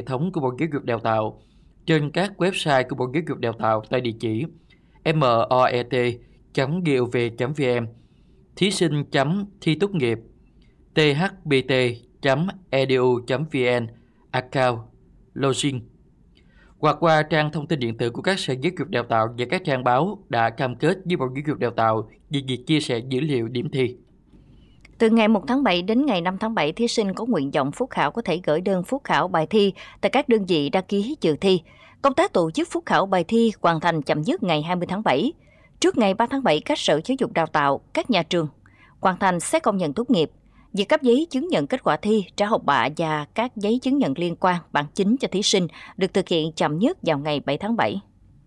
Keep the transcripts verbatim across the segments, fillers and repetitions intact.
thống của Bộ Giáo dục Đào tạo trên các website của Bộ Giáo dục Đào tạo tại địa chỉ moet chấm gov chấm vn, thí sinh chấm thi tốt nghiệp thbt chấm edu chấm vn, account login, hoặc qua trang thông tin điện tử của các sở giáo dục đào tạo và các trang báo đã cam kết với Bộ Giáo dục Đào tạo về việc chia sẻ dữ liệu điểm thi. Từ ngày một tháng bảy đến ngày năm tháng bảy, thí sinh có nguyện vọng phúc khảo có thể gửi đơn phúc khảo bài thi tại các đơn vị đăng ký dự thi. Công tác tổ chức phúc khảo bài thi hoàn thành chậm nhất ngày hai mươi tháng bảy. Trước ngày ba tháng bảy, các sở giáo dục đào tạo, các nhà trường hoàn thành xét công nhận tốt nghiệp. Việc cấp giấy chứng nhận kết quả thi, trả học bạ và các giấy chứng nhận liên quan bản chính cho thí sinh được thực hiện chậm nhất vào ngày bảy tháng bảy.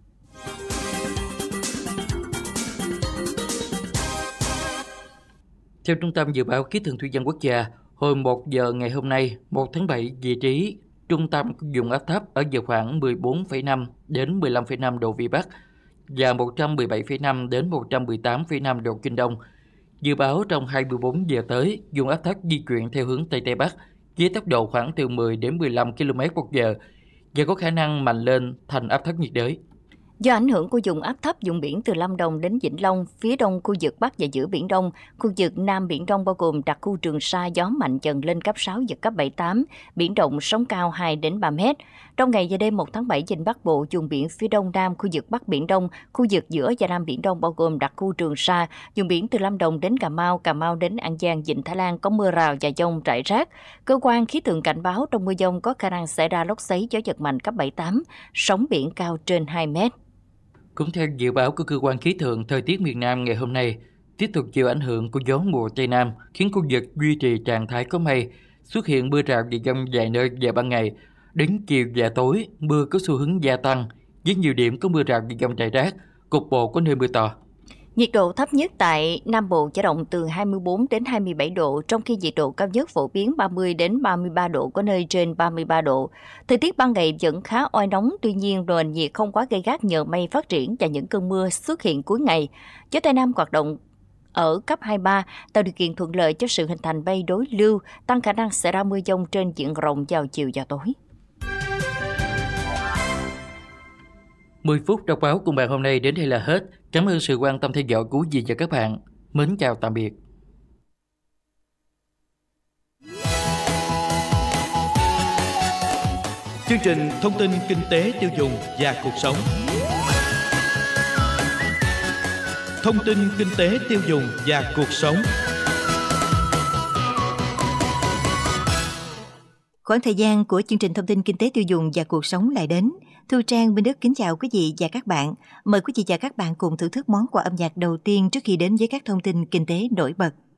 Theo Trung tâm Dự báo Khí tượng Thủy văn Quốc gia, hồi một giờ ngày hôm nay, một tháng bảy, vị trí trung tâm vùng áp thấp ở vào khoảng mười bốn phẩy năm đến mười lăm phẩy năm độ Vĩ Bắc và một trăm mười bảy phẩy năm đến một trăm mười tám phẩy năm độ Kinh Đông. Dự báo trong hai mươi bốn giờ tới, vùng áp thấp di chuyển theo hướng Tây Tây Bắc với tốc độ khoảng từ mười đến mười lăm ki lô mét một giờ và có khả năng mạnh lên thành áp thấp nhiệt đới. Do ảnh hưởng của vùng áp thấp vùng biển từ Lâm Đồng đến Vĩnh Long, phía đông khu vực Bắc và giữa Biển Đông, khu vực Nam Biển Đông bao gồm đặc khu Trường Sa, gió mạnh dần lên cấp sáu, giật cấp bảy tám, biển động, sóng cao hai đến ba mét. Trong ngày và đêm một tháng bảy, vịnh Bắc Bộ, vùng biển phía đông nam, khu vực Bắc Biển Đông, khu vực giữa và Nam Biển Đông bao gồm đặc khu Trường Sa, vùng biển từ Lâm Đồng đến Cà Mau, Cà Mau đến An Giang, Vịnh Thái Lan có mưa rào và dông rải rác. Cơ quan khí tượng cảnh báo trong mưa dông có khả năng xảy ra lốc xoáy, gió giật mạnh cấp bảy tám, sóng biển cao trên hai mét. Cũng theo dự báo của cơ quan khí tượng, thời tiết miền Nam ngày hôm nay tiếp tục chịu ảnh hưởng của gió mùa Tây Nam, khiến khu vực duy trì trạng thái có mây, xuất hiện mưa rào và dông vài nơi vào ban ngày. Đến chiều và tối, mưa có xu hướng gia tăng, với nhiều điểm có mưa rào và dông rải rác, cục bộ có nơi mưa to. Nhiệt độ thấp nhất tại Nam Bộ dao động từ hai mươi bốn đến hai mươi bảy độ, trong khi nhiệt độ cao nhất phổ biến ba mươi đến ba mươi ba độ, có nơi trên ba mươi ba độ. Thời tiết ban ngày vẫn khá oi nóng, tuy nhiên nền nhiệt không quá gay gắt nhờ mây phát triển và những cơn mưa xuất hiện cuối ngày. Gió Tây Nam hoạt động ở cấp hai ba, tạo điều kiện thuận lợi cho sự hình thành mây đối lưu, tăng khả năng xảy ra mưa dông trên diện rộng vào chiều và tối. mười phút đọc báo cùng bạn hôm nay đến đây là hết. Cảm ơn sự quan tâm theo dõi của quý vị và các bạn. Mến chào tạm biệt. Chương trình thông tin kinh tế tiêu dùng và cuộc sống. Thông tin kinh tế tiêu dùng và cuộc sống. Khoảng thời gian của chương trình thông tin kinh tế tiêu dùng và cuộc sống lại đến. Thu Trang Minh Đức kính chào quý vị và các bạn. Mời quý vị và các bạn cùng thưởng thức món quà âm nhạc đầu tiên trước khi đến với các thông tin kinh tế nổi bật.